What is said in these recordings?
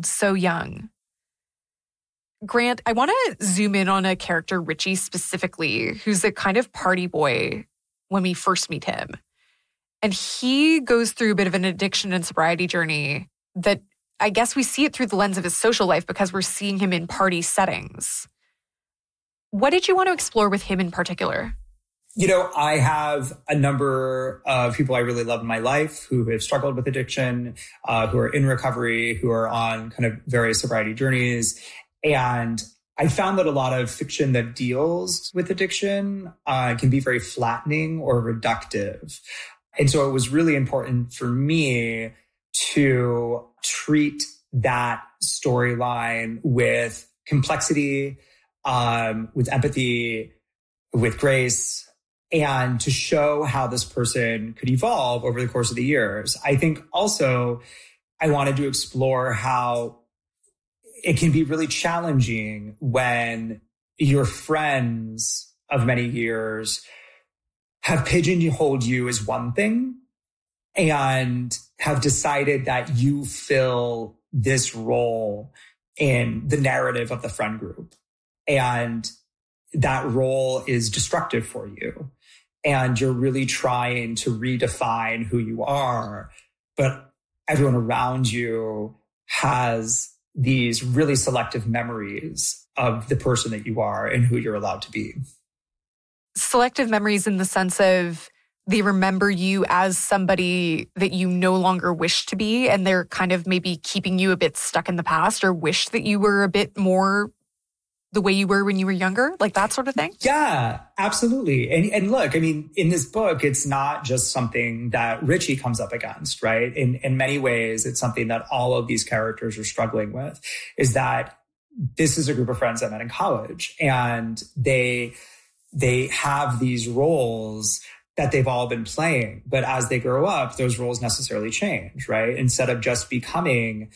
child so young. Grant, I want to zoom in on a character, Richie, specifically, who's a kind of party boy when we first meet him. And he goes through a bit of an addiction and sobriety journey that I guess we see it through the lens of his social life because we're seeing him in party settings. What did you want to explore with him in particular? You know, I have a number of people I really love in my life who have struggled with addiction, who are in recovery, who are on kind of various sobriety journeys. And I found that a lot of fiction that deals with addiction can be very flattening or reductive. And so it was really important for me to treat that storyline with complexity, with empathy, with grace, and to show how this person could evolve over the course of the years. I think also I wanted to explore how it can be really challenging when your friends of many years have pigeonholed you as one thing and have decided that you fill this role in the narrative of the friend group. And that role is destructive for you. And you're really trying to redefine who you are. But everyone around you has these really selective memories of the person that you are and who you're allowed to be. Selective memories in the sense of they remember you as somebody that you no longer wish to be, and they're kind of maybe keeping you a bit stuck in the past or wish that you were a bit more the way you were when you were younger, like that sort of thing? Yeah, absolutely. And look, I mean, in this book, it's not just something that Richie comes up against, right? In many ways, it's something that all of these characters are struggling with, is that this is a group of friends I met in college, and they have these roles that they've all been playing. But as they grow up, those roles necessarily change, right? Instead of just becoming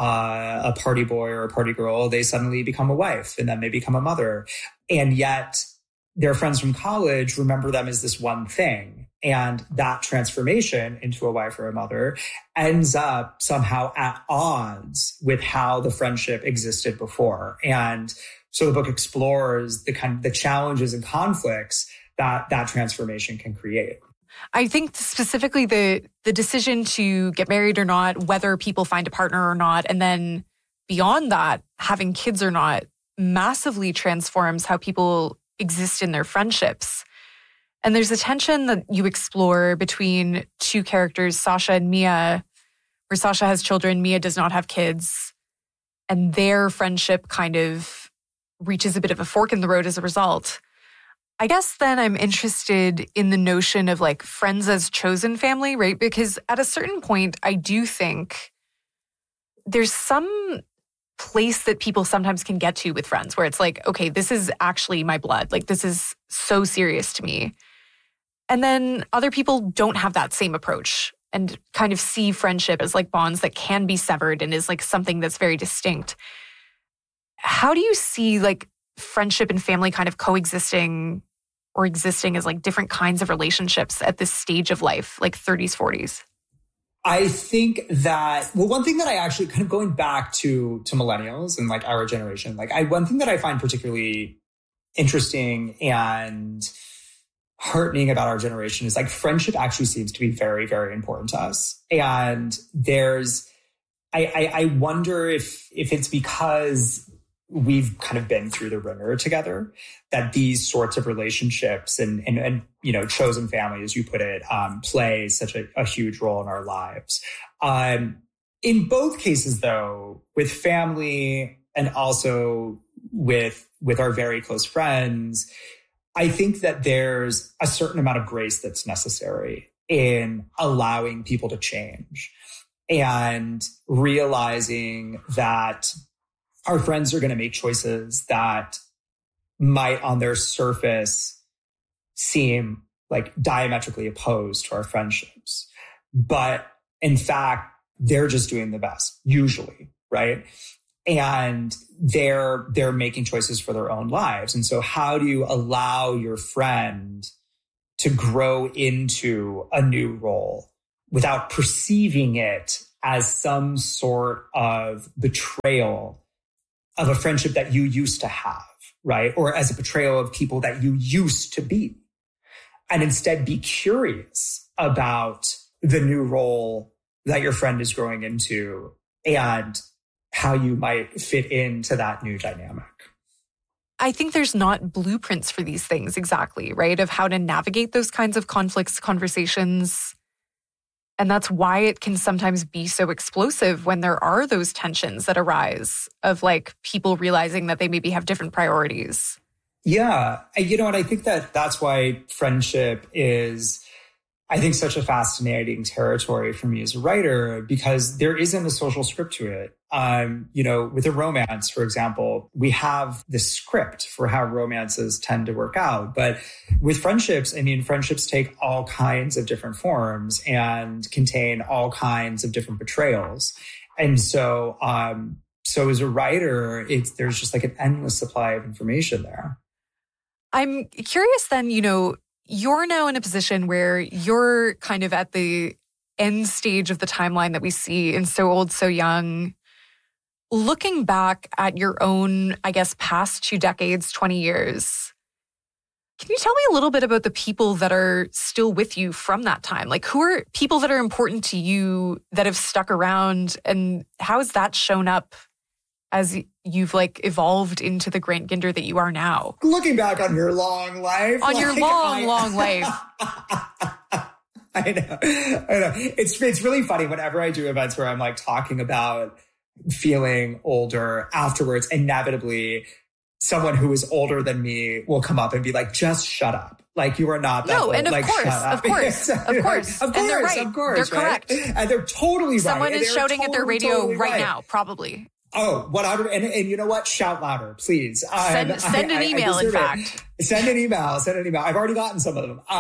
a party boy or a party girl, they suddenly become a wife, and then they become a mother. And yet their friends from college remember them as this one thing. And that transformation into a wife or a mother ends up somehow at odds with how the friendship existed before. And so the book explores the challenges and conflicts that transformation can create. I think specifically the decision to get married or not, whether people find a partner or not, and then beyond that, having kids or not, massively transforms how people exist in their friendships. And there's a tension that you explore between two characters, Sasha and Mia, where Sasha has children, Mia does not have kids, and their friendship kind of reaches a bit of a fork in the road as a result. I guess then I'm interested in the notion of like friends as chosen family, right? Because at a certain point, I do think there's some place that people sometimes can get to with friends where it's like, okay, this is actually my blood. Like, this is so serious to me. And then other people don't have that same approach and kind of see friendship as like bonds that can be severed and is like something that's very distinct. How do you see like friendship and family kind of coexisting or existing as like different kinds of relationships at this stage of life, like 30s, 40s? I think that, well, one thing that I actually kind of going back to millennials and like our generation, like one thing that I find particularly interesting and heartening about our generation is like friendship actually seems to be very, very important to us. And I wonder if it's because we've kind of been through the ringer together that these sorts of relationships and you know, chosen family, as you put it, play such a huge role in our lives. In both cases, though, with family and also with our very close friends, I think that there's a certain amount of grace that's necessary in allowing people to change and realizing that our friends are going to make choices that might on their surface seem like diametrically opposed to our friendships. But in fact, they're just doing the best, usually, right? And they're making choices for their own lives. And so how do you allow your friend to grow into a new role without perceiving it as some sort of betrayal of a friendship that you used to have, right? Or as a betrayal of people that you used to be. And instead be curious about the new role that your friend is growing into and how you might fit into that new dynamic. I think there's not blueprints for these things exactly, right? Of how to navigate those kinds of conflicts, conversations. And that's why it can sometimes be so explosive when there are those tensions that arise of like people realizing that they maybe have different priorities. Yeah. You know, and I think that that's why friendship is, I think, such a fascinating territory for me as a writer, because there isn't a social script to it. You know, with a romance, for example, we have the script for how romances tend to work out. But with friendships, I mean, friendships take all kinds of different forms and contain all kinds of different betrayals. And so, so as a writer, there's just like an endless supply of information there. I'm curious then, you know, you're now in a position where you're kind of at the end stage of the timeline that we see in So Old, So Young. Looking back at your own, I guess, past 2 decades, 20 years, can you tell me a little bit about the people that are still with you from that time? Like, who are people that are important to you that have stuck around, and how has that shown up as you've like evolved into the Grant Ginder that you are now? Looking back on your long life. On your long life. I know. It's really funny whenever I do events where I'm like talking about feeling older afterwards, inevitably someone who is older than me will come up and be like, just shut up. Like, you are not that old. And of like, course, shut up. Of course. And they're right. Of course. They're correct. And they're totally right. Someone is shouting at their radio right now, probably. Oh, 100. And you know what? Shout louder, please. Send an email, in fact. Send an email. I've already gotten some of them.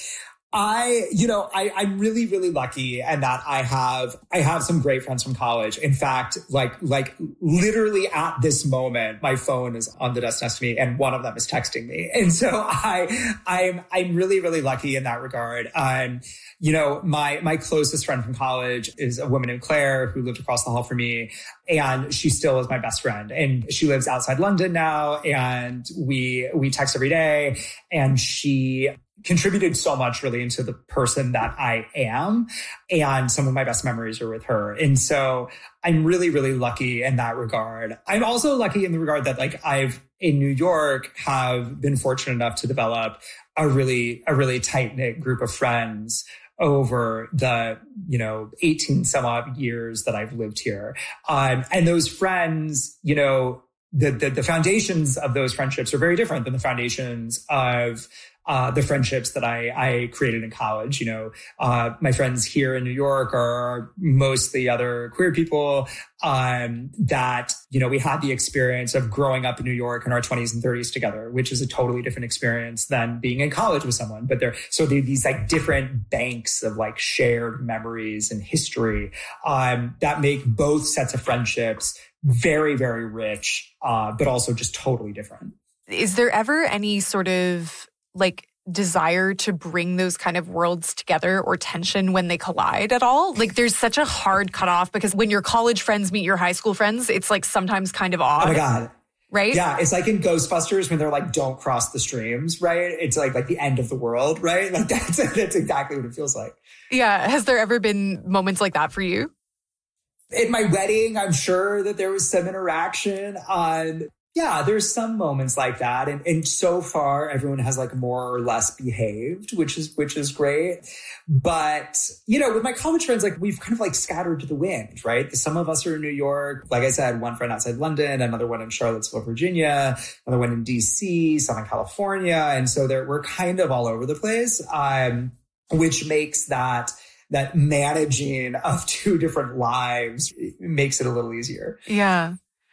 I'm really, really lucky and that I have some great friends from college. In fact, like literally at this moment, my phone is on the desk next to me and one of them is texting me. And so I'm really, really lucky in that regard. You know, my closest friend from college is a woman named Claire who lived across the hall from me, and she still is my best friend. And she lives outside London now, and we text every day, and she contributed so much really into the person that I am. And some of my best memories are with her. And so I'm really, really lucky in that regard. I'm also lucky in the regard that like I've in New York have been fortunate enough to develop a really tight knit group of friends over the, 18 some odd years that I've lived here. And those friends, the foundations of those friendships are very different than the foundations of the friendships that I created in college. My friends here in New York are mostly other queer people that, we had the experience of growing up in New York in our 20s and 30s together, which is a totally different experience than being in college with someone. But they're these like different banks of like shared memories and history that make both sets of friendships very, very rich, but also just totally different. Is there ever any sort of like desire to bring those kind of worlds together or tension when they collide at all? Like there's such a hard cutoff because when your college friends meet your high school friends, it's like sometimes kind of odd. Oh my God. Right? Yeah. It's like in Ghostbusters when they're like, don't cross the streams, right? It's like the end of the world, right? Like that's exactly what it feels like. Yeah. Has there ever been moments like that for you? At my wedding, I'm sure that there was some interaction on. Yeah, there's some moments like that. And so far, everyone has like more or less behaved, which is great. But, with my college friends, like we've kind of like scattered to the wind, right? Some of us are in New York. Like I said, one friend outside London, another one in Charlottesville, Virginia, another one in DC, some in California. And so we're kind of all over the place, which makes that managing of 2 different lives makes it a little easier. Yeah.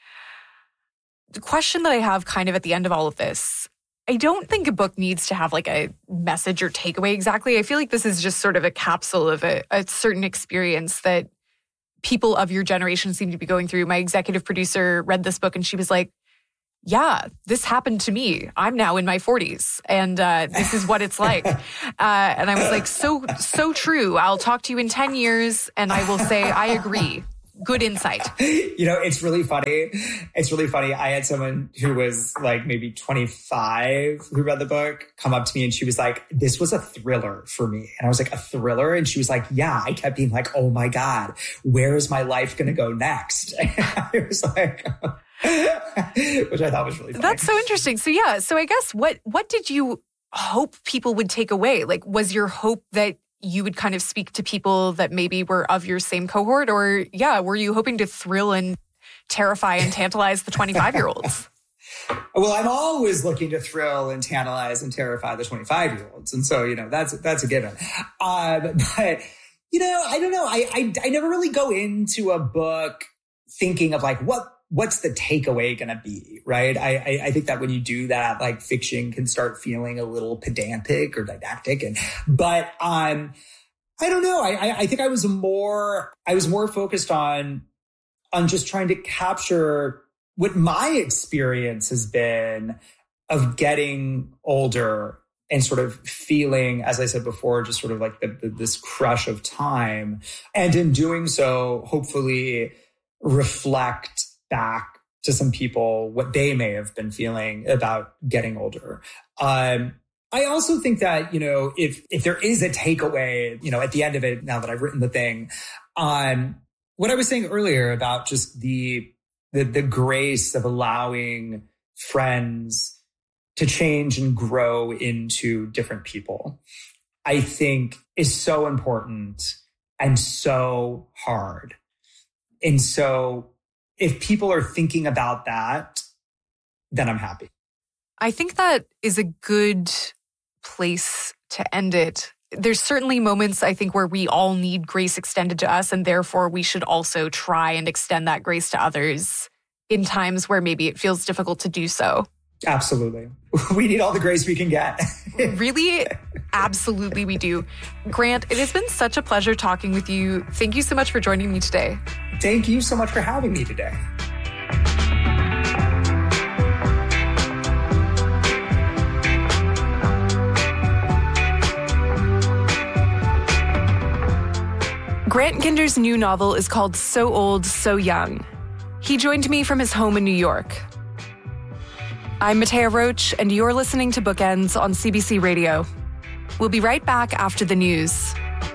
The question that I have kind of at the end of all of this, I don't think a book needs to have like a message or takeaway exactly. I feel like this is just sort of a capsule of a certain experience that people of your generation seem to be going through. My executive producer read this book and she was like, yeah, this happened to me. I'm now in my 40s and this is what it's like. And I was like, so true. I'll talk to you in 10 years and I will say, I agree. Good insight. It's really funny. I had someone who was like maybe 25 who read the book come up to me and she was like, this was a thriller for me. And I was like, a thriller? And she was like, yeah. I kept being like, oh my God, where is my life going to go next? And I was like, which I thought was really funny. That's so interesting. So yeah, so I guess what did you hope people would take away? Like, was your hope that you would kind of speak to people that maybe were of your same cohort? Or yeah, were you hoping to thrill and terrify and tantalize the 25-year-olds? Well, I'm always looking to thrill and tantalize and terrify the 25-year-olds. And so, that's a given. But, I don't know. I never really go into a book thinking of like, what's the takeaway going to be, right? I think that when you do that, like fiction can start feeling a little pedantic or didactic. But I don't know. I think I was more focused on just trying to capture what my experience has been of getting older and sort of feeling, as I said before, just sort of like this crush of time. And in doing so, hopefully reflect back to some people what they may have been feeling about getting older. I also think that, if there is a takeaway, at the end of it, now that I've written the thing, what I was saying earlier about just the grace of allowing friends to change and grow into different people, I think is so important and so hard. And so if people are thinking about that, then I'm happy. I think that is a good place to end it. There's certainly moments, I think, where we all need grace extended to us, and therefore we should also try and extend that grace to others in times where maybe it feels difficult to do so. Absolutely. We need all the grace we can get. Really? Absolutely we do. Grant, it has been such a pleasure talking with you. Thank you so much for joining me today. Thank you so much for having me today. Grant Kinder's new novel is called So Old, So Young. He joined me from his home in New York. I'm Matea Roach, and you're listening to Bookends on CBC Radio. We'll be right back after the news.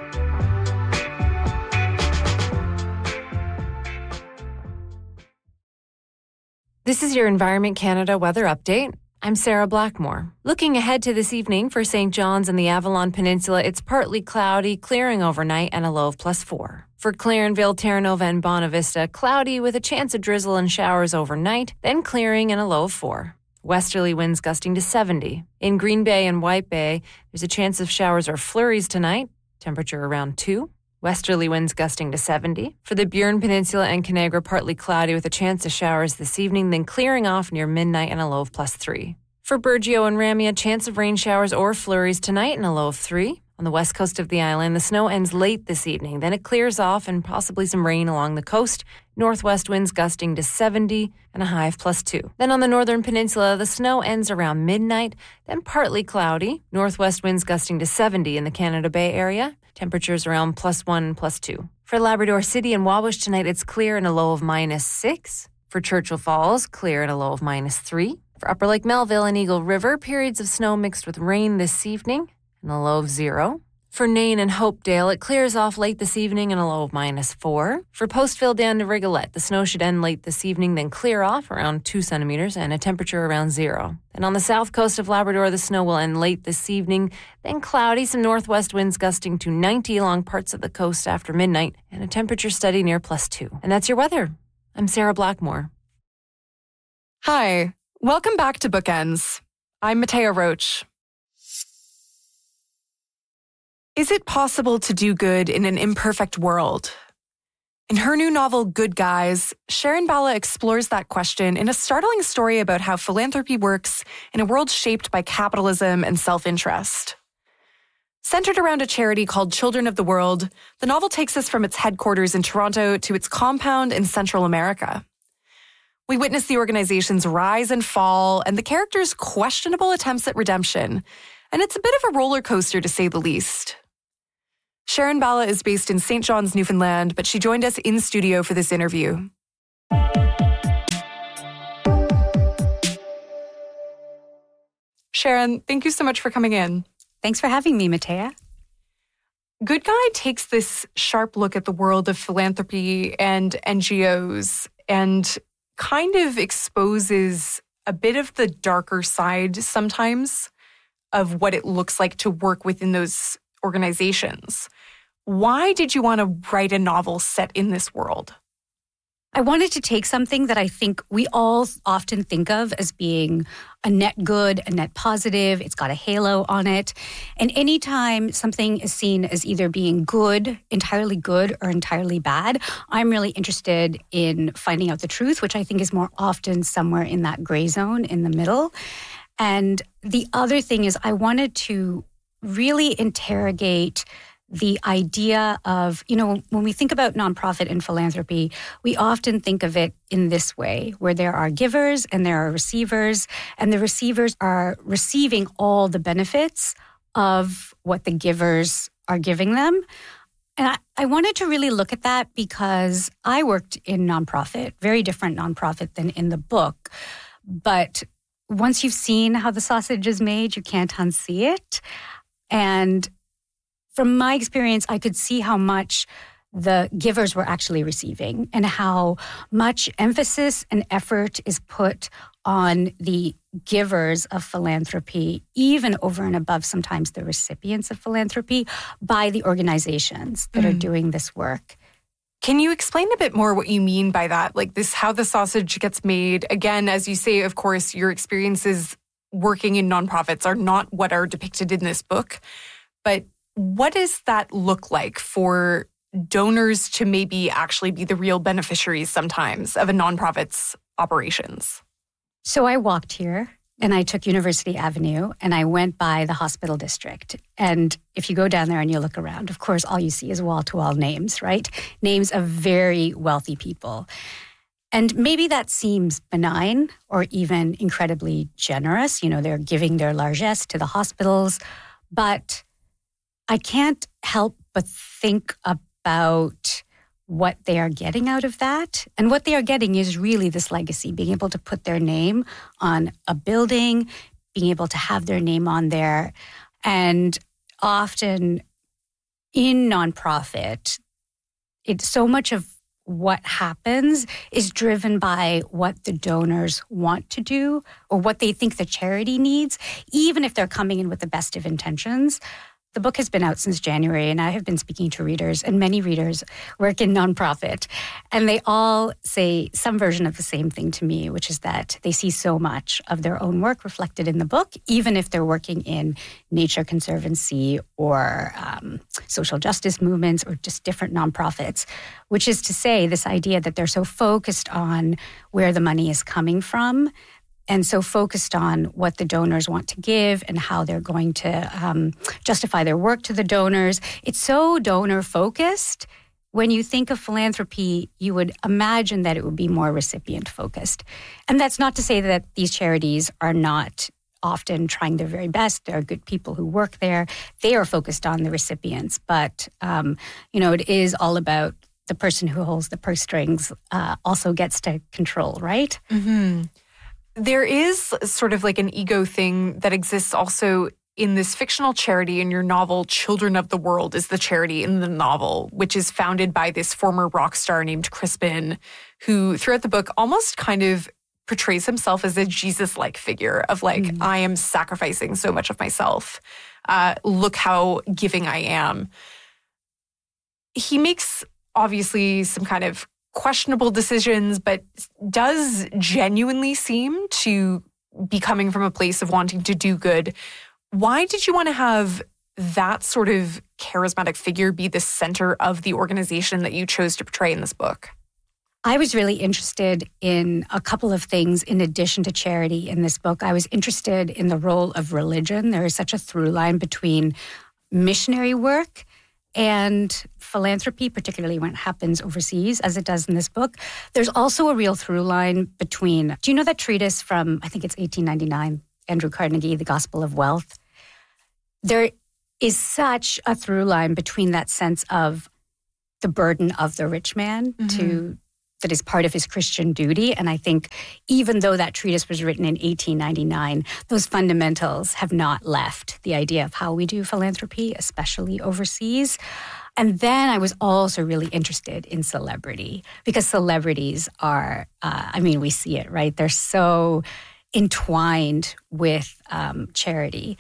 This is your Environment Canada weather update. I'm Sarah Blackmore. Looking ahead to this evening for St. John's and the Avalon Peninsula, it's partly cloudy, clearing overnight, and a low of +4. For Clarenville, Terra Nova, and Bonavista, cloudy with a chance of drizzle and showers overnight, then clearing and a low of 4. Westerly winds gusting to 70. In Green Bay and White Bay, there's a chance of showers or flurries tonight, temperature around 2. Westerly winds gusting to 70. For the Burin Peninsula and Conagra, partly cloudy with a chance of showers this evening, then clearing off near midnight and a low of +3. For Burgeo and Ramea, chance of rain showers or flurries tonight and a low of 3. On the west coast of the island, the snow ends late this evening. Then it clears off and possibly some rain along the coast. Northwest winds gusting to 70 and a high of +2. Then on the northern peninsula, the snow ends around midnight, then partly cloudy. Northwest winds gusting to 70 in the Canada Bay area. Temperatures around +1 and +2. For Labrador City and Wabush tonight, it's clear and a low of -6. For Churchill Falls, clear and a low of -3. For Upper Lake Melville and Eagle River, periods of snow mixed with rain this evening and a low of 0. For Nain and Hopedale, it clears off late this evening and a low of -4. For Postville down to Rigolette, the snow should end late this evening, then clear off around 2 centimeters and a temperature around 0. And on the south coast of Labrador, the snow will end late this evening, then cloudy, some northwest winds gusting to 90 along parts of the coast after midnight, and a temperature steady near +2. And that's your weather. I'm Sarah Blackmore. Hi, welcome back to Bookends. I'm Matea Roach. Is it possible to do good in an imperfect world? In her new novel, Good Guys, Sharon Bala explores that question in a startling story about how philanthropy works in a world shaped by capitalism and self-interest. Centered around a charity called Children of the World, the novel takes us from its headquarters in Toronto to its compound in Central America. We witness the organization's rise and fall and the characters' questionable attempts at redemption. And it's a bit of a roller coaster, to say the least. Sharon Bala is based in St. John's, Newfoundland, but she joined us in studio for this interview. Sharon, thank you so much for coming in. Thanks for having me, Matea. Good Guy takes this sharp look at the world of philanthropy and NGOs and kind of exposes a bit of the darker side sometimes of what it looks like to work within those organizations. Why did you want to write a novel set in this world? I wanted to take something that I think we all often think of as being a net good, a net positive. It's got a halo on it. And anytime something is seen as either being good, entirely good, or entirely bad, I'm really interested in finding out the truth, which I think is more often somewhere in that gray zone in the middle. And the other thing is I wanted to really interrogate the idea of, when we think about nonprofit and philanthropy, we often think of it in this way, where there are givers and there are receivers, and the receivers are receiving all the benefits of what the givers are giving them. And I wanted to really look at that because I worked in nonprofit, very different nonprofit than in the book. But once you've seen how the sausage is made, you can't unsee it. And from my experience, I could see how much the givers were actually receiving and how much emphasis and effort is put on the givers of philanthropy, even over and above sometimes the recipients of philanthropy, by the organizations that are doing this work. Can you explain a bit more what you mean by that? Like this, how the sausage gets made? Again, as you say, of course, your experiences working in nonprofits are not what are depicted in this book, but what does that look like for donors to maybe actually be the real beneficiaries sometimes of a nonprofit's operations? So I walked here and I took University Avenue and I went by the hospital district. And if you go down there and you look around, of course, all you see is wall-to-wall names, right? Names of very wealthy people. And maybe that seems benign or even incredibly generous. They're giving their largesse to the hospitals, but I can't help but think about what they are getting out of that. And what they are getting is really this legacy, being able to put their name on a building, being able to have their name on there. And often in nonprofit, so much of what happens is driven by what the donors want to do or what they think the charity needs, even if they're coming in with the best of intentions. The book has been out since January, and I have been speaking to readers, and many readers work in nonprofit, and they all say some version of the same thing to me, which is that they see so much of their own work reflected in the book, even if they're working in Nature Conservancy or social justice movements or just different nonprofits, which is to say this idea that they're so focused on where the money is coming from and so focused on what the donors want to give and how they're going to justify their work to the donors. It's so donor-focused. When you think of philanthropy, you would imagine that it would be more recipient-focused. And that's not to say that these charities are not often trying their very best. There are good people who work there. They are focused on the recipients. But, it is all about the person who holds the purse strings also gets to control, right? Mm-hmm. There is sort of like an ego thing that exists also in this fictional charity in your novel. Children of the World is the charity in the novel, which is founded by this former rock star named Crispin, who throughout the book almost kind of portrays himself as a Jesus-like figure of I am sacrificing so much of myself. Look how giving I am. He makes obviously some kind of questionable decisions, but does genuinely seem to be coming from a place of wanting to do good. Why did you want to have that sort of charismatic figure be the center of the organization that you chose to portray in this book? I was really interested in a couple of things in addition to charity in this book. I was interested in the role of religion. There is such a through line between missionary work and philanthropy, particularly when it happens overseas, as it does in this book. There's also a real through line between, do you know that treatise from, I think it's 1899, Andrew Carnegie, The Gospel of Wealth? There is such a through line between that sense of the burden of the rich man that is part of his Christian duty. And I think even though that treatise was written in 1899, those fundamentals have not left the idea of how we do philanthropy, especially overseas. And then I was also really interested in celebrity because celebrities are, we see it, right? They're so entwined with charity.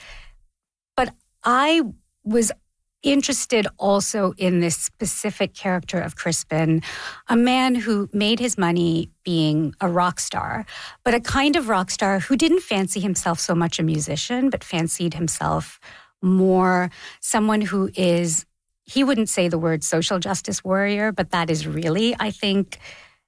But I was interested also in this specific character of Crispin, a man who made his money being a rock star, but a kind of rock star who didn't fancy himself so much a musician, but fancied himself more someone who is, he wouldn't say the word social justice warrior, but that is really, I think,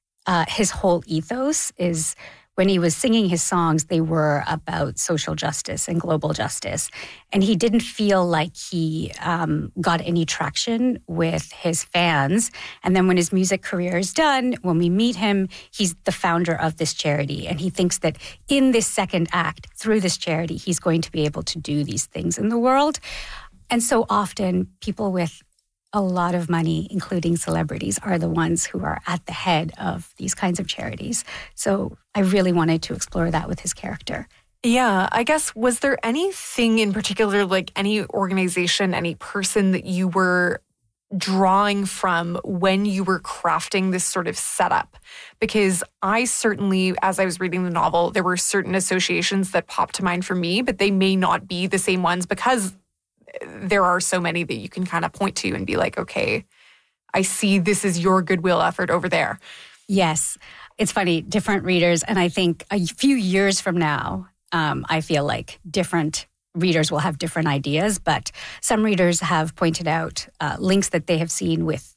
his whole ethos is when he was singing his songs, they were about social justice and global justice. And he didn't feel like he got any traction with his fans. And then when his music career is done, when we meet him, he's the founder of this charity. And he thinks that in this second act, through this charity, he's going to be able to do these things in the world. And so often people with a lot of money, including celebrities, are the ones who are at the head of these kinds of charities. So I really wanted to explore that with his character. Yeah, I guess, was there anything in particular, like any organization, any person that you were drawing from when you were crafting this sort of setup? Because I certainly, as I was reading the novel, there were certain associations that popped to mind for me, but they may not be the same ones because there are so many that you can kind of point to and be like, okay, I see this is your goodwill effort over there. Yes. It's funny, different readers. And I think a few years from now, I feel like different readers will have different ideas, but some readers have pointed out links that they have seen with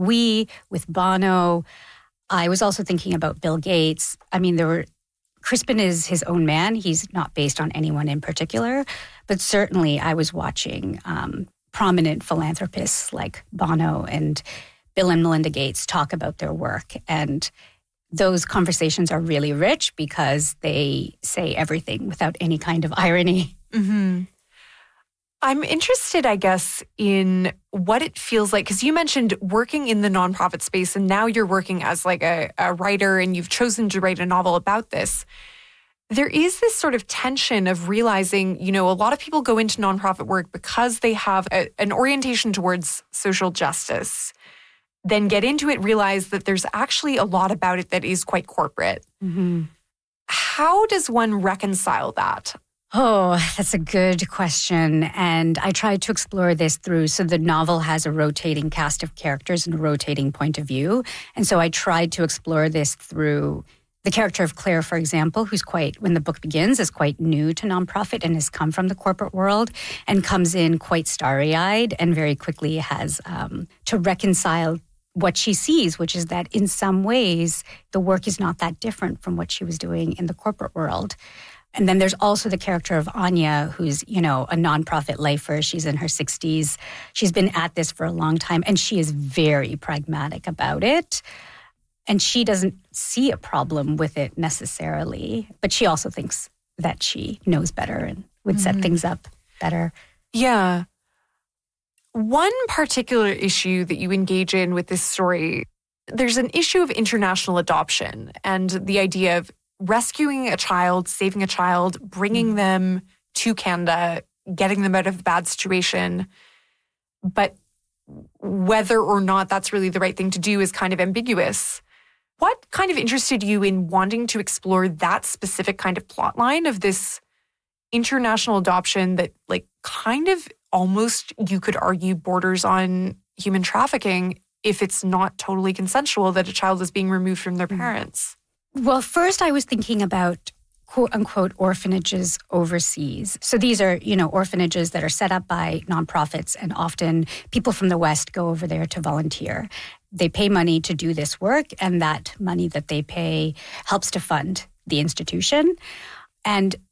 with Bono. I was also thinking about Bill Gates. I mean, Crispin is his own man. He's not based on anyone in particular. But certainly I was watching prominent philanthropists like Bono and Bill and Melinda Gates talk about their work. And those conversations are really rich because they say everything without any kind of irony. Mm-hmm. I'm interested, I guess, in what it feels like, because you mentioned working in the nonprofit space, and now you're working as like a writer, and you've chosen to write a novel about this. There is this sort of tension of realizing, a lot of people go into nonprofit work because they have an orientation towards social justice, then get into it, realize that there's actually a lot about it that is quite corporate. Mm-hmm. How does one reconcile that? Oh, that's a good question. And I tried to explore this through, so the novel has a rotating cast of characters and a rotating point of view. And so I tried to explore this through the character of Claire, for example, who's when the book begins, is quite new to nonprofit and has come from the corporate world and comes in quite starry-eyed and very quickly has to reconcile what she sees, which is that in some ways, the work is not that different from what she was doing in the corporate world. And then there's also the character of Anya, who's, a nonprofit lifer. She's in her 60s. She's been at this for a long time, and she is very pragmatic about it. And she doesn't see a problem with it necessarily, but she also thinks that she knows better and would set things up better. Yeah. One particular issue that you engage in with this story, there's an issue of international adoption and the idea of rescuing a child, saving a child, bringing them to Canada, getting them out of a bad situation. But whether or not that's really the right thing to do is kind of ambiguous. What kind of interested you in wanting to explore that specific kind of plot line of this international adoption that kind of almost, you could argue, borders on human trafficking if it's not totally consensual that a child is being removed from their parents? Well, first I was thinking about quote unquote orphanages overseas. So these are, orphanages that are set up by nonprofits, and often people from the West go over there to volunteer. They pay money to do this work, and that money that they pay helps to fund the institution. And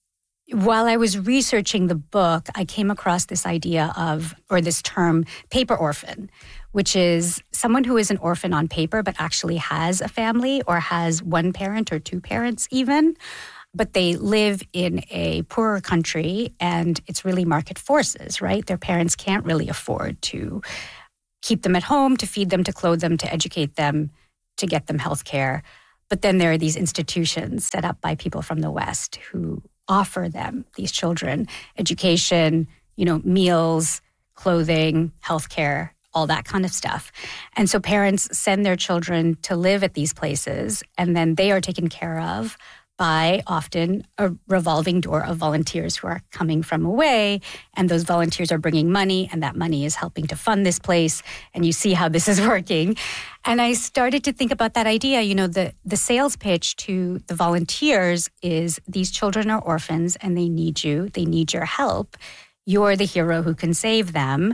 while I was researching the book, I came across this idea of, or this term, paper orphan, which is someone who is an orphan on paper but actually has a family or has one parent or two parents even, but they live in a poorer country and it's really market forces, right? Their parents can't really afford to keep them at home, to feed them, to clothe them, to educate them, to get them health care. But then there are these institutions set up by people from the West who offer them, these children, education, meals, clothing, healthcare, all that kind of stuff. And so parents send their children to live at these places, and then they are taken care of by often a revolving door of volunteers who are coming from away, and those volunteers are bringing money, and that money is helping to fund this place, and you see how this is working. And I started to think about that idea, the sales pitch to the volunteers is these children are orphans and they need you, they need your help. You're the hero who can save them,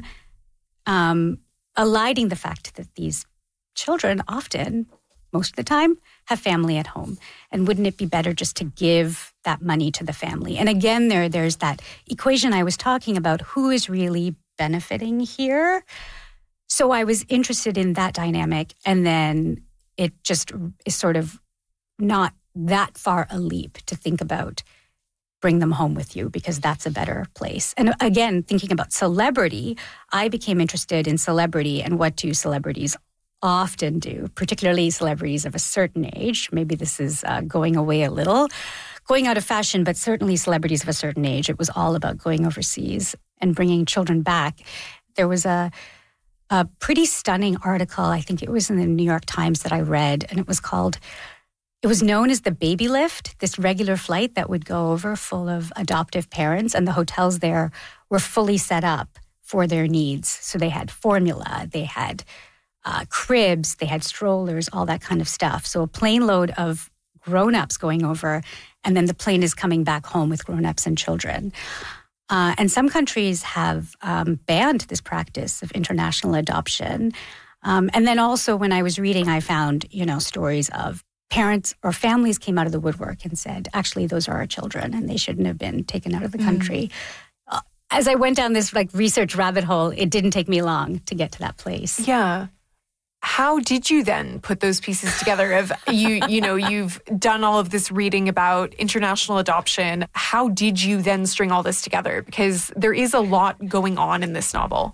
eliding the fact that these children often, most of the time, have family at home. And wouldn't it be better just to give that money to the family? And again, there's that equation I was talking about, who is really benefiting here? So I was interested in that dynamic. And then it just is sort of not that far a leap to think about bring them home with you, because that's a better place. And again, thinking about celebrity, I became interested in celebrity and what do celebrities often do, particularly celebrities of a certain age. Maybe this is going away a little, going out of fashion, but certainly celebrities of a certain age. It was all about going overseas and bringing children back. There was a pretty stunning article, I think it was in the New York Times that I read, and it was known as the baby lift, this regular flight that would go over full of adoptive parents, and the hotels there were fully set up for their needs. So they had formula, they had cribs, they had strollers, all that kind of stuff. So a plane load of grown-ups going over, and then the plane is coming back home with grown-ups and children. And some countries have banned this practice of international adoption. And then also when I was reading, I found, stories of parents or families came out of the woodwork and said, actually, those are our children and they shouldn't have been taken out of the country. As I went down this research rabbit hole, it didn't take me long to get to that place. Yeah. How did you then put those pieces together? Of you've done all of this reading about international adoption. How did you then string all this together? Because there is a lot going on in this novel.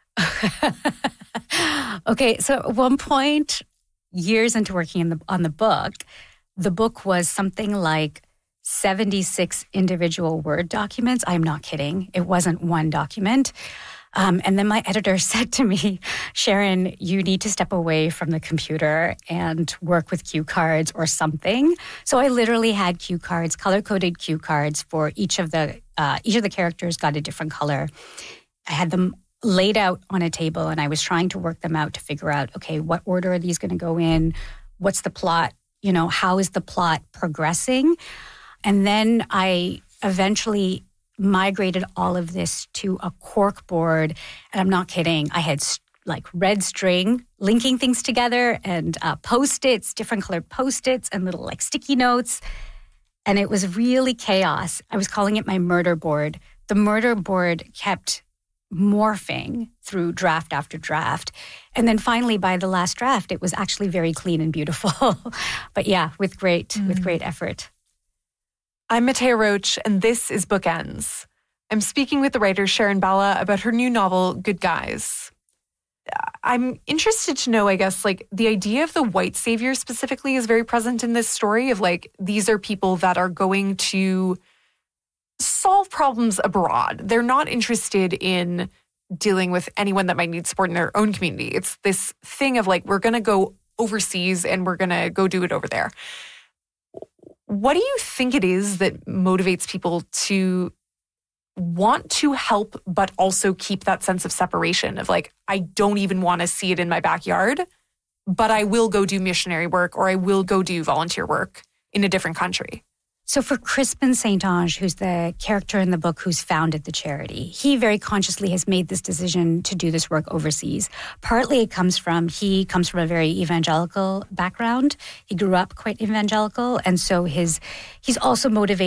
Okay, so at one point, years into working on the book was something like 76 individual Word documents. I'm not kidding. It wasn't one document. And then my editor said to me, Sharon, you need to step away from the computer and work with cue cards or something. So I literally had cue cards, color-coded cue cards for each of the characters got a different color. I had them laid out on a table and I was trying to work them out to figure out, okay, what order are these going to go in? What's the plot? How is the plot progressing? And then I eventually migrated all of this to a cork board. And I'm not kidding. I had red string linking things together and Post-its, different colored Post-its and little sticky notes. And it was really chaos. I was calling it my murder board. The murder board kept morphing through draft after draft. And then finally, by the last draft, it was actually very clean and beautiful. But yeah, with great effort. I'm Matea Roach, and this is Bookends. I'm speaking with the writer Sharon Balla about her new novel, Good Guys. I'm interested to know, I guess, the idea of the white savior specifically is very present in this story of these are people that are going to solve problems abroad. They're not interested in dealing with anyone that might need support in their own community. It's this thing of we're going to go overseas and we're going to go do it over there. What do you think it is that motivates people to want to help, but also keep that sense of separation of I don't even want to see it in my backyard, but I will go do missionary work or I will go do volunteer work in a different country? So for Crispin St-Onge, who's the character in the book who's founded the charity, he very consciously has made this decision to do this work overseas. Partly he comes from a very evangelical background. He grew up quite evangelical. And so he's also motivated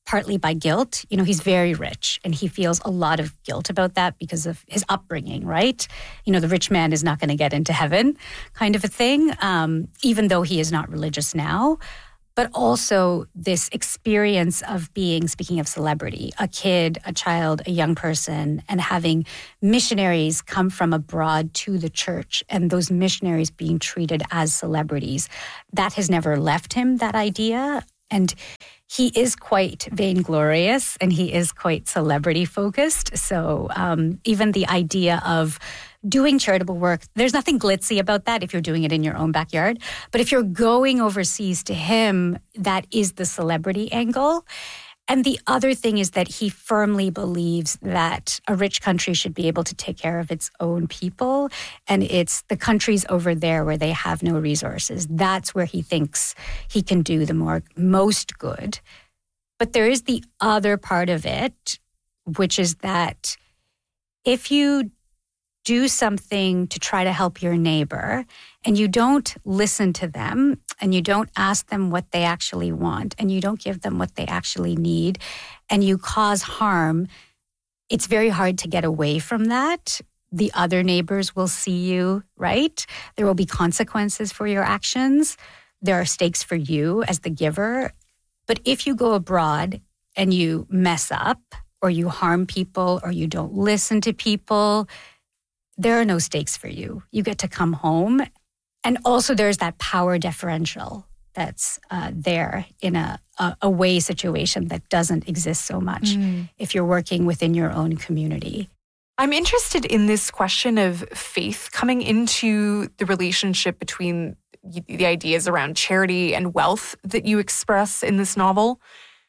partly by guilt. He's very rich and he feels a lot of guilt about that because of his upbringing, right? The rich man is not going to get into heaven kind of a thing, even though he is not religious now. But also this experience of being, speaking of celebrity, a kid, a child, a young person, and having missionaries come from abroad to the church and those missionaries being treated as celebrities. That has never left him, that idea. And he is quite vainglorious and he is quite celebrity focused. So even the idea of doing charitable work, there's nothing glitzy about that if you're doing it in your own backyard. But if you're going overseas, to him, that is the celebrity angle. And the other thing is that he firmly believes that a rich country should be able to take care of its own people. And it's the countries over there where they have no resources. That's where he thinks he can do the most good. But there is the other part of it, which is that if you do something to try to help your neighbor and you don't listen to them and you don't ask them what they actually want and you don't give them what they actually need and you cause harm, it's very hard to get away from that. The other neighbors will see you, right? There will be consequences for your actions. There are stakes for you as the giver. But if you go abroad and you mess up or you harm people or you don't listen to people, there are no stakes for you. You get to come home. And also there's that power differential that's there in a away situation that doesn't exist so much if you're working within your own community. I'm interested in this question of faith coming into the relationship between the ideas around charity and wealth that you express in this novel.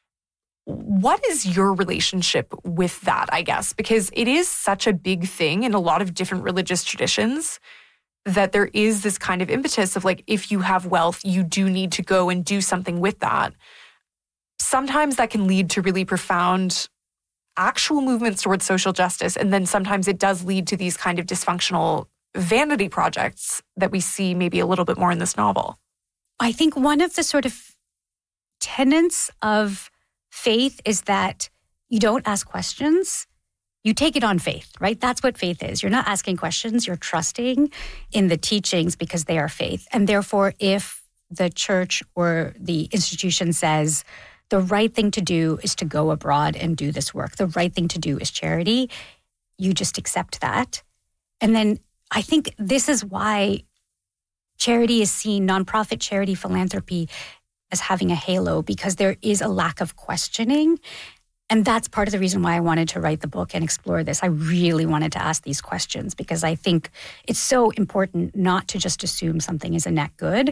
What is your relationship with that, I guess? Because it is such a big thing in a lot of different religious traditions that there is this kind of impetus of like, if you have wealth, you do need to go and do something with that. Sometimes that can lead to really profound actual movements towards social justice. And then sometimes it does lead to these kind of dysfunctional vanity projects that we see maybe a little bit more in this novel. I think one of the sort of tenets of faith is that you don't ask questions. You take it on faith, right? That's what faith is. You're not asking questions. You're trusting in the teachings because they are faith. And therefore, if the church or the institution says the right thing to do is to go abroad and do this work, the right thing to do is charity, you just accept that. And then I think this is why charity is seen, nonprofit charity, philanthropy, as having a halo, because there is a lack of questioning. And that's part of the reason why I wanted to write the book and explore this. I really wanted to ask these questions because I think it's so important not to just assume something is a net good.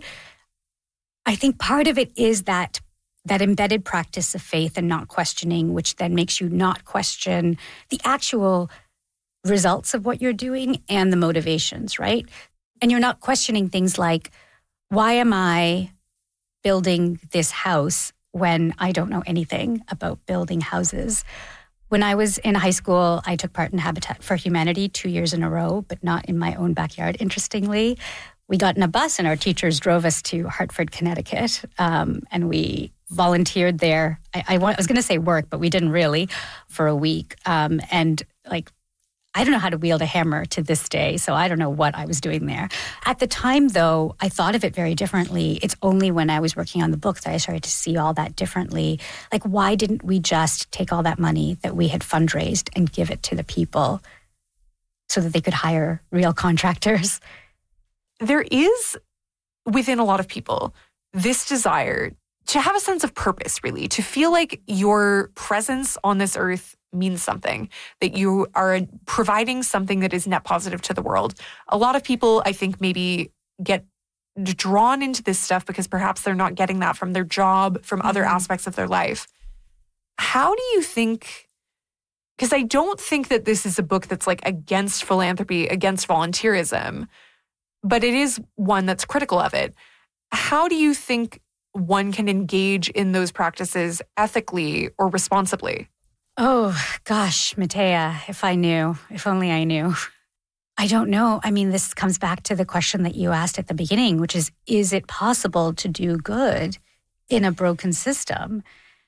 I think part of it is that embedded practice of faith and not questioning, which then makes you not question the actual results of what you're doing and the motivations, right? And you're not questioning things like, why am I building this house when I don't know anything about building houses? When I was in high school, I took part in Habitat for Humanity 2 years in a row, but not in my own backyard, interestingly. We got in a bus and our teachers drove us to Hartford, Connecticut, and we volunteered there. I was going to say work, but we didn't really, for a week. And I don't know how to wield a hammer to this day, so I don't know what I was doing there. At the time, though, I thought of it very differently. It's only when I was working on the book that I started to see all that differently. Like, why didn't we just take all that money that we had fundraised and give it to the people so that they could hire real contractors? There is, within a lot of people, this desire to have a sense of purpose, really, to feel like your presence on this earth means something, that you are providing something that is net positive to the world. A lot of people, I think, maybe get drawn into this stuff because perhaps they're not getting that from their job, from other aspects of their life. How do you think, because I don't think that this is a book that's like against philanthropy, against volunteerism, but it is one that's critical of it. How do you think one can engage in those practices ethically or responsibly? Oh, gosh, Matea, if only I knew. I don't know. I mean, this comes back to the question that you asked at the beginning, which is it possible to do good in a broken system?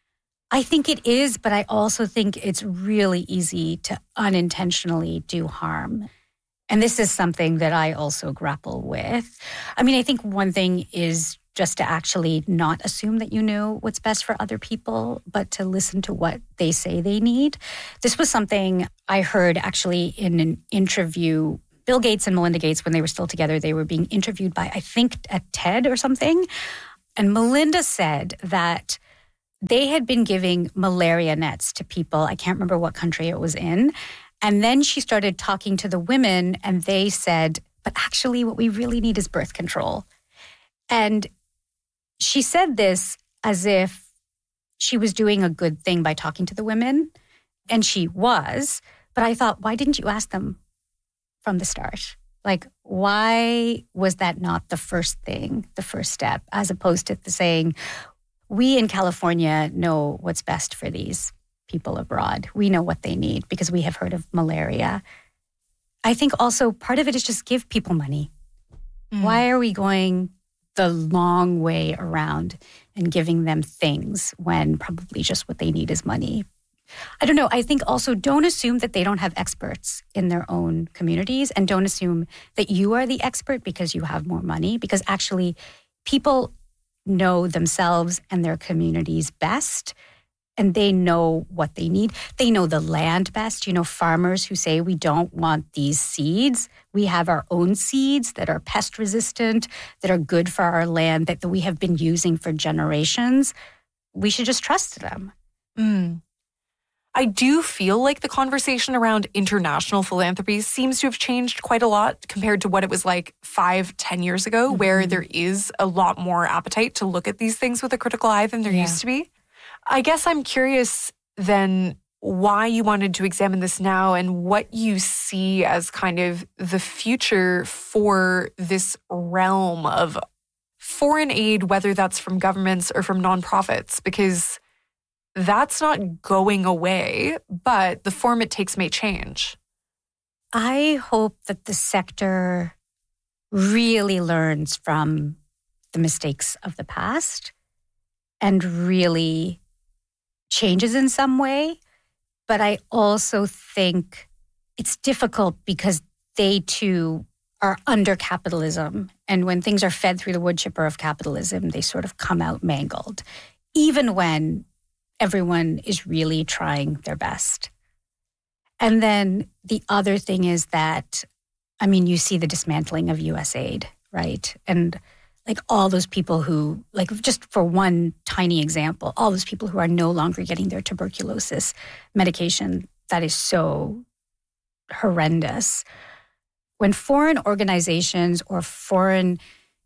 I think it is, but I also think it's really easy to unintentionally do harm. And this is something that I also grapple with. I mean, I think one thing is just to actually not assume that you know what's best for other people, but to listen to what they say they need. This was something I heard actually in an interview. Bill Gates and Melinda Gates, when they were still together, they were being interviewed by, I think, at TED or something. And Melinda said that they had been giving malaria nets to people. I can't remember what country it was in. And then she started talking to the women and they said, but actually what we really need is birth control. And she said this as if she was doing a good thing by talking to the women. And she was. But I thought, why didn't you ask them from the start? Like, why was that not the first thing, the first step, as opposed to saying, we in California know what's best for these people abroad. We know what they need because we have heard of malaria. I think also part of it is just give people money. Why are we going the long way around and giving them things when probably just what they need is money? I don't know. I think also don't assume that they don't have experts in their own communities, and don't assume that you are the expert because you have more money, because actually people know themselves and their communities best, and they know what they need. They know the land best. You know, farmers who say, we don't want these seeds. We have our own seeds that are pest resistant, that are good for our land, that we have been using for generations. We should just trust them. I do feel like the conversation around international philanthropy seems to have changed quite a lot compared to what it was like 5-10 years ago, where there is a lot more appetite to look at these things with a critical eye than there used to be. I guess I'm curious then why you wanted to examine this now and what you see as kind of the future for this realm of foreign aid, whether that's from governments or from nonprofits, because that's not going away, but the form it takes may change. I hope that the sector really learns from the mistakes of the past and really changes in some way. But I also think it's difficult because they too are under capitalism. And when things are fed through the wood chipper of capitalism, they sort of come out mangled, even when everyone is really trying their best. And then the other thing is that, I mean, you see the dismantling of USAID, right? And like all those people who, like just for one tiny example, all those people who are no longer getting their tuberculosis medication, that is so horrendous. When foreign organizations or foreign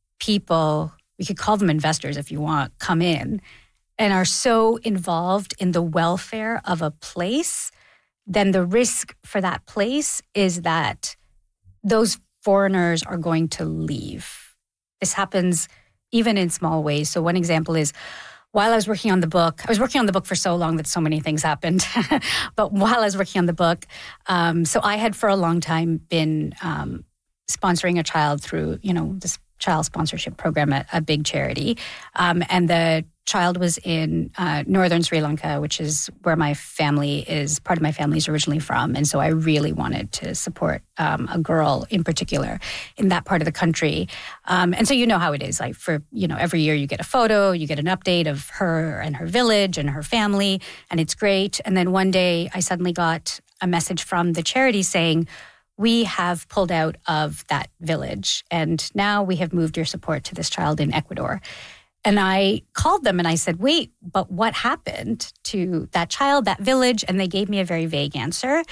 people, we could call them investors if you want, come in and are so involved in the welfare of a place, then the risk for that place is that those foreigners are going to leave. This happens even in small ways. So one example is, while I was working on the book, I was working on the book for so long that so many things happened. But while I was working on the book, so I had for a long time been sponsoring a child through, this child sponsorship program at a big charity. And the child was in northern Sri Lanka, which is where my family is, part of my family is originally from. And so I really wanted to support a girl in particular in that part of the country. And so you know how it is, like for, every year you get a photo, you get an update of her and her village and her family, and it's great. And then one day I suddenly got a message from the charity saying, we have pulled out of that village and now we have moved your support to this child in Ecuador. And I called them and I said, wait, but what happened to that child, that village? And they gave me a very vague answer.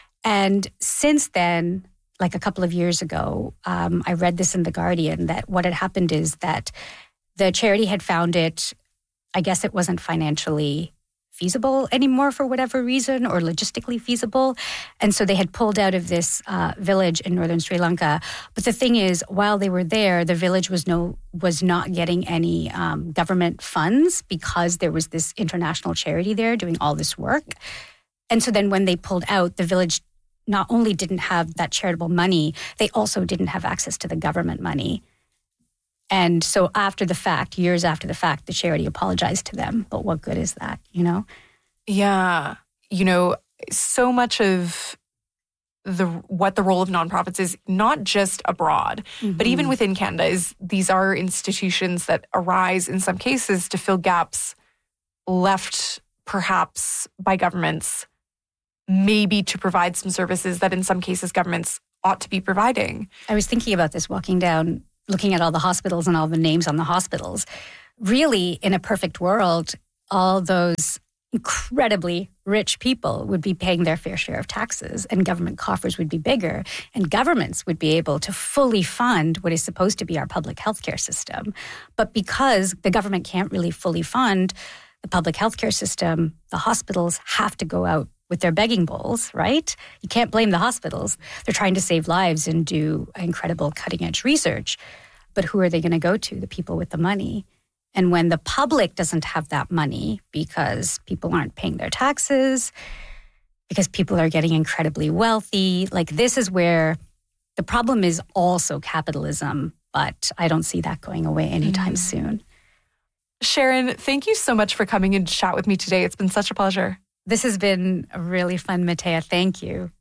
And since then, like a couple of years ago, I read this in The Guardian that what had happened is that the charity had found it, I guess it wasn't financially feasible anymore for whatever reason, or logistically feasible. And so they had pulled out of this village in northern Sri Lanka. But the thing is, while they were there, the village was not getting any government funds because there was this international charity there doing all this work. And so then when they pulled out, the village not only didn't have that charitable money, they also didn't have access to the government money. And so after the fact, years after the fact, the charity apologized to them. But what good is that, you know? Yeah. You know, so much of what the role of nonprofits is, not just abroad, but even within Canada, is these are institutions that arise in some cases to fill gaps left perhaps by governments, maybe to provide some services that in some cases governments ought to be providing. I was thinking about this walking down, looking at all the hospitals and all the names on the hospitals. Really, in a perfect world, all those incredibly rich people would be paying their fair share of taxes, and government coffers would be bigger, and governments would be able to fully fund what is supposed to be our public healthcare system. But because the government can't really fully fund the public healthcare system, the hospitals have to go out with their begging bowls, right? You can't blame the hospitals. They're trying to save lives and do incredible cutting-edge research. But who are they going to go to? The people with the money. And when the public doesn't have that money because people aren't paying their taxes, because people are getting incredibly wealthy, like this is where the problem is also capitalism, but I don't see that going away anytime soon. Sharon, thank you so much for coming and chat with me today. It's been such a pleasure. This has been really fun, Matea. Thank you.